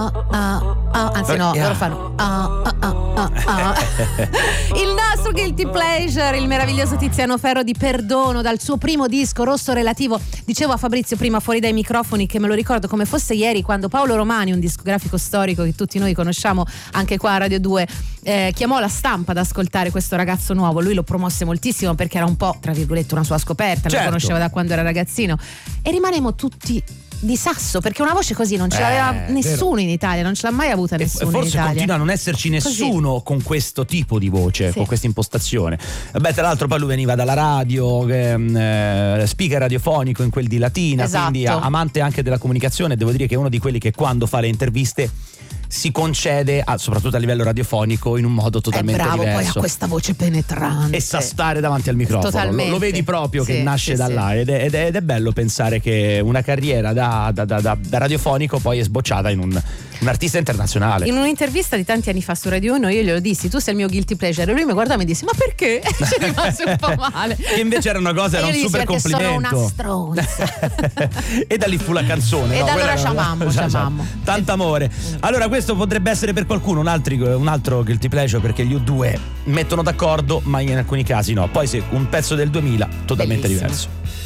anzi no, loro fanno il nostro guilty pleasure, il meraviglioso Tiziano Ferro di Perdono, dal suo primo disco Rosso Relativo. Dicevo a Fabrizio prima fuori dai microfoni che me lo ricordo come fosse ieri, quando Paolo Romani, un discografico storico che tutti noi conosciamo anche qua a Radio 2, chiamò la stampa ad ascoltare questo ragazzo nuovo. Lui lo promosse moltissimo perché era un po', tra virgolette, una sua scoperta, lo conosceva da quando era ragazzino, e rimanemmo tutti di sasso, perché una voce così non ce l'aveva nessuno in Italia, non ce l'ha mai avuta nessuno in Italia. Forse continua a non esserci nessuno con questo tipo di voce, con questa impostazione. Beh, tra l'altro poi lui veniva dalla radio, speaker radiofonico in quel di Latina, quindi amante anche della comunicazione. Devo dire che è uno di quelli che quando fa le interviste si concede, soprattutto a livello radiofonico, in un modo totalmente diverso. Poi ha questa voce penetrante e sa stare davanti al microfono. Lo vedi proprio che nasce da là, ed è bello pensare che una carriera da radiofonico poi è sbocciata in un artista internazionale. In un'intervista di tanti anni fa su Radio 1 io glielo dissi: tu sei il mio guilty pleasure, e lui mi guardò e mi disse: ma perché? Ci rimase un po' male. Che invece era una cosa, era un super complimento. Sono una stronza. E da lì fu la canzone, e da allora ciamammo. Tanto amore. Allora questo potrebbe essere per qualcuno un altro guilty pleasure, perché gli U2 mettono d'accordo, ma in alcuni casi no. Poi se un pezzo del 2000 totalmente bellissimo. Diverso.